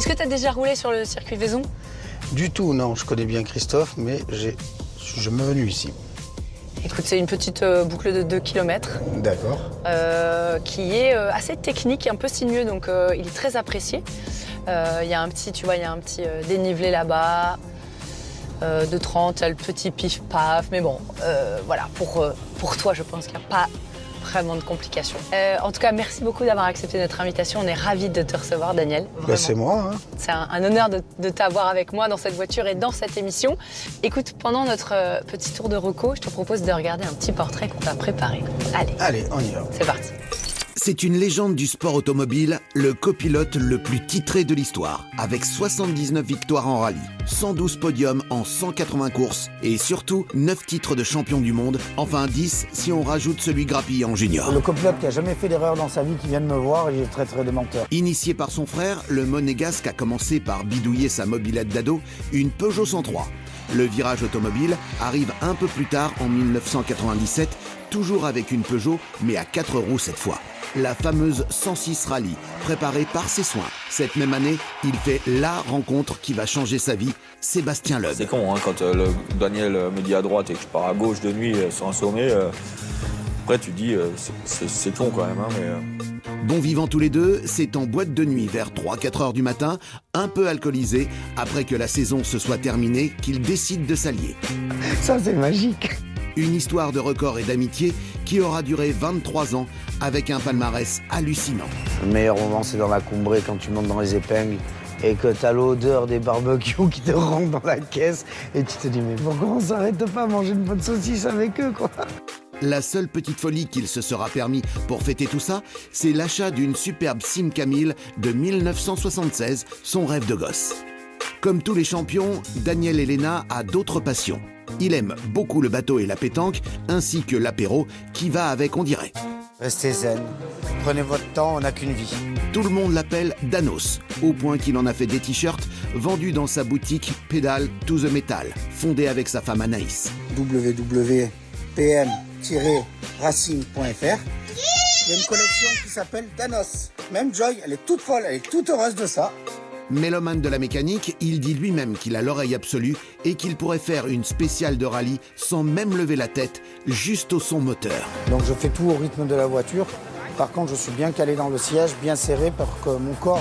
que tu as déjà roulé sur le circuit de Vaison? Du tout, non. Je connais bien Christophe, mais je me venu ici. Écoute, c'est une petite boucle de 2 km. D'accord. Qui est assez technique, un peu sinueux, donc il est très apprécié. Il y a un petit, tu vois, il y a un petit dénivelé là-bas. De 30, le petit pif-paf, mais bon, voilà, pour toi, je pense qu'il n'y a pas vraiment de complications. En tout cas, merci beaucoup d'avoir accepté notre invitation. On est ravis de te recevoir, Daniel. Bah, c'est moi. Hein. C'est un honneur de t'avoir avec moi dans cette voiture et dans cette émission. Écoute, pendant notre petit tour de reco, je te propose de regarder un petit portrait qu'on t'a préparé. Allez, on y va. C'est parti. C'est une légende du sport automobile, le copilote le plus titré de l'histoire, avec 79 victoires en rallye, 112 podiums en 180 courses et surtout 9 titres de champion du monde, enfin 10 si on rajoute celui grappillé en junior. Le copilote qui a jamais fait d'erreur dans sa vie qui vient de me voir et j'ai très de menteur. Initié par son frère, le monégasque a commencé par bidouiller sa mobilette d'ado, une Peugeot 103. Le virage automobile arrive un peu plus tard en 1997, toujours avec une Peugeot, mais à 4 roues cette fois. La fameuse 106 Rallye, préparée par ses soins. Cette même année, il fait la rencontre qui va changer sa vie, Sébastien Loeb. C'est con, hein, quand Daniel me dit à droite et que je pars à gauche de nuit sur un sommet. Après, tu dis, c'est con quand même. Hein, mais, Bon vivant tous les deux, c'est en boîte de nuit vers 3-4 heures du matin, un peu alcoolisé, après que la saison se soit terminée, qu'ils décident de s'allier. Ça, c'est magique. Une histoire de record et d'amitié qui aura duré 23 ans avec un palmarès hallucinant. Le meilleur moment, c'est dans la Combrée quand tu montes dans les épingles et que t'as l'odeur des barbecues qui te rentre dans la caisse et tu te dis mais pourquoi on s'arrête pas à manger une bonne saucisse avec eux quoi. La seule petite folie qu'il se sera permis pour fêter tout ça, c'est l'achat d'une superbe Simca 1000 de 1976, son rêve de gosse. Comme tous les champions, Daniel Elena a d'autres passions. Il aime beaucoup le bateau et la pétanque, ainsi que l'apéro, qui va avec, on dirait. Restez zen, prenez votre temps, on n'a qu'une vie. Tout le monde l'appelle Danos, au point qu'il en a fait des t-shirts vendus dans sa boutique Pedal to the Metal, fondée avec sa femme Anaïs. www.pm-racing.fr. Il y a une collection qui s'appelle Danos. Même Joy, elle est toute folle, elle est toute heureuse de ça. Mélomane de la mécanique, il dit lui-même qu'il a l'oreille absolue et qu'il pourrait faire une spéciale de rallye sans même lever la tête, juste au son moteur. Donc je fais tout au rythme de la voiture. Par contre, je suis bien calé dans le siège, bien serré pour que mon corps